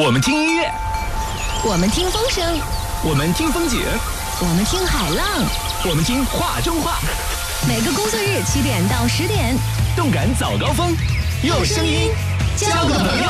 我们听音乐， 我们听风声， 我们听风景， 我们听海浪， 我们听话中话。 每个工作日7点到10点， 动感早高峰，用声音交个朋友。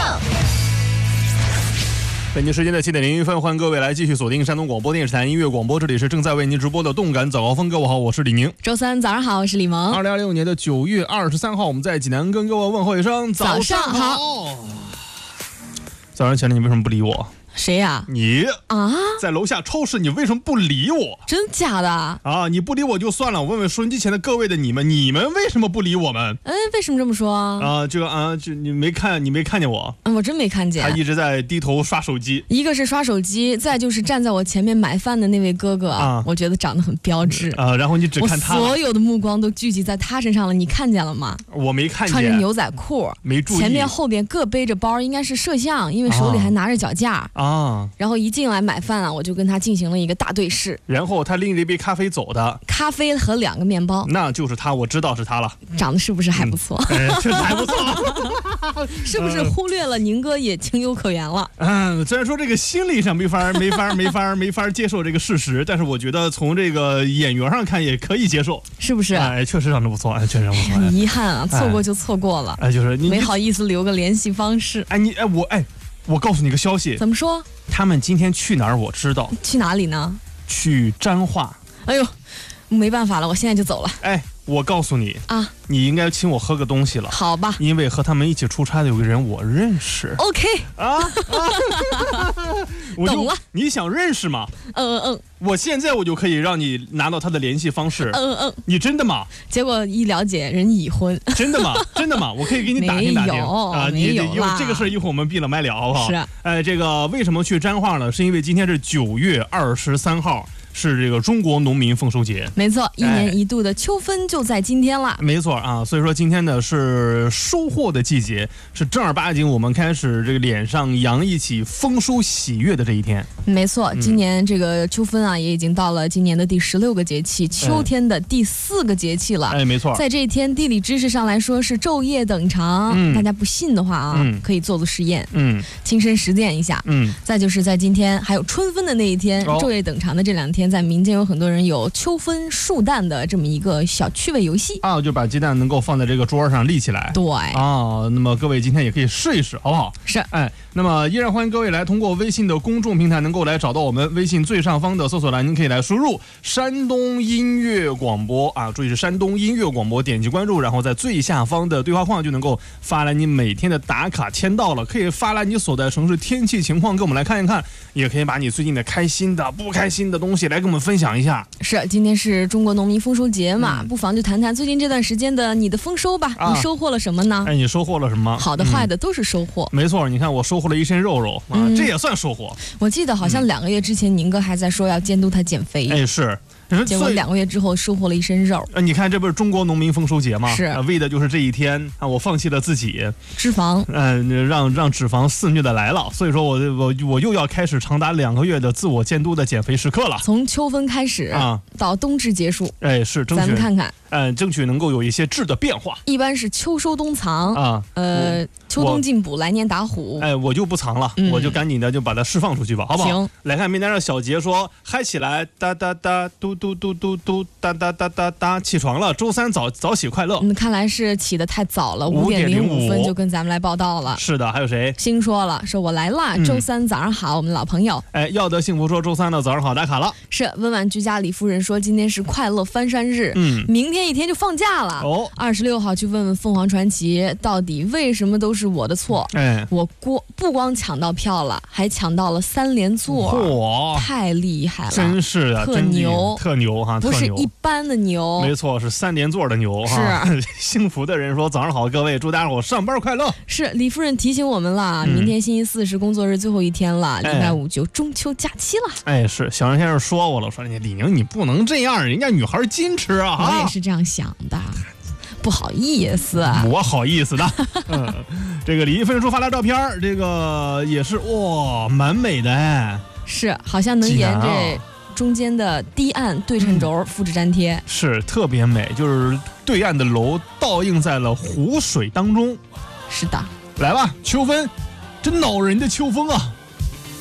北京时间的7点01分，欢迎各位来继续锁定山东广播电视台音乐广播，这里是正在为您直播的动感早高峰。各位好，我是李宁。 周三早上好，我是李萌。 2026年的9月23号，我们在济南跟各位问候一声早上好。早上起来你为什么不理我？ 谁呀？ 你啊， 在楼下超市，你为什么不理我？ 真假的？ 啊，你不理我就算了，我问问收音机前的各位的你们为什么不理我们？ 为什么这么说啊？就你没看见我？ 我真没看见。 他一直在低头刷手机， 一个是刷手机，再就是站在我前面买饭的那位哥哥啊，我觉得长得很标致啊。然后你只看他， 我所有的目光都聚集在他身上了，你看见了吗？ 我没看见， 穿着牛仔裤， 没注意， 前面后边各背着包，应该是摄像，因为手里还拿着脚架啊。 然后一进来买饭啊，我就跟他进行了一个大对视， 然后他拎着一杯咖啡走的， 咖啡和2个面包， 那就是他，我知道是他了。 长得是不是还不错？ 确实还不错。 是不是忽略了宁哥也情有可原了？ 虽然说这个心理上没法接受这个事实，但是我觉得从这个眼缘上看也可以接受， 是不是？ 确实长得不错，确实不错。 遗憾啊，错过就错过了。 就是你没好意思留个联系方式。 我告诉你个消息。 怎么说？ 他们今天去哪儿？我知道。 去哪里呢？ 去沾化。 哎呦，没办法了，我现在就走了。 我告诉你啊， 你应该请我喝个东西了。 好吧， 因为和他们一起出差的有个人我认识。 OK 懂了。 你想认识吗？我现在我就可以让你拿到他的联系方式。你真的吗？ 结果一了解人已婚。 真的吗？真的吗？我可以给你打听打听啊。 没有啦， 这个事一会儿我们闭了麦聊好不好？ 是。 这个为什么去沾化呢？是因为今天是9月23号。是这个中国农民丰收节， 没错，一年一度的秋分就在今天了。 没错啊，所以说今天呢是收获的季节，是正儿八经我们开始这个脸上洋溢起丰收喜悦的这一天。 没错，今年这个秋分啊，也已经到了今年的第16个节气，秋天的第4个节气了。 没错， 在这一天地理知识上来说是昼夜等长，大家不信的话啊，可以做做实验，亲身实践一下。再就是在今天还有春分的那一天，昼夜等长的这2天。在民间有很多人有秋分数蛋的这么一个小趣味游戏啊，就把鸡蛋能够放在这个桌上立起来。 对啊，那么各位今天也可以试一试，好不好？ 是。 那么依然欢迎各位来通过微信的公众平台能够来找到我们，微信最上方的搜索栏，您可以来输入山东音乐广播啊，注意是山东音乐广播，点击关注，然后在最下方的对话框就能够发来你每天的打卡签到了，可以发来你所在城市天气情况给我们来看一看，也可以把你最近的开心的不开心的东西来跟我们分享一下。 是，今天是中国农民丰收节嘛，不妨就谈谈最近这段时间的你的丰收吧。你收获了什么呢？ 你收获了什么？ 好的坏的都是收获。 没错，你看我收获了一身肉啊，这也算收获。 我记得好像2个月之前宁哥还在说要监督他减肥。 是。 结果2个月之后收获了一身肉。 你看这不是中国农民丰收节吗？ 是， 为的就是这一天啊，我放弃了自己脂肪， 让脂肪肆虐的来了，所以说我又要开始长达2个月的自我监督的减肥时刻了。 从秋分开始啊，到冬至结束， 是争取咱们看看。 争取能够有一些质的变化。 一般是秋收冬藏啊，秋冬进补，来年打虎。 我就不藏了，我就赶紧的就把它释放出去吧，好不好？ 行。 来看名单上小杰说嗨起来，哒哒哒，嘟嘟嘟嘟嘟，哒哒哒哒哒，起床了，周三早起快乐。 看来是起得太早了，5点05分就跟咱们来报道了。 是的，还有谁？ 星说了，说我来啦，周三早上好，我们老朋友。 要得幸福说周三的早上好打卡了。 是温婉居家李夫人说今天是快乐翻山日，明天一天就放假了。26号去问问凤凰传奇，到底为什么都是我的错？我不光抢到票了，还抢到了3连座，太厉害了， 真是的， 特牛哈， 不是一般的牛， 没错，是3连座的牛哈。是幸福的人说早上好，各位，祝大家伙上班快乐。 是李夫人提醒我们了，明天星期4是工作日最后一天了，礼拜5就中秋假期了。 是小杨先生说我了，说李宁你不能这样，人家女孩矜持啊。 我也是这样想的。不好意思， 我好意思的。这个李一芬说发来照片，这个也是蛮美的是好像能沿着中间的堤岸对称轴复制粘贴， 是特别美，就是对岸的楼倒映在了湖水当中。 是的， 来吧，秋分，真恼人的秋风啊！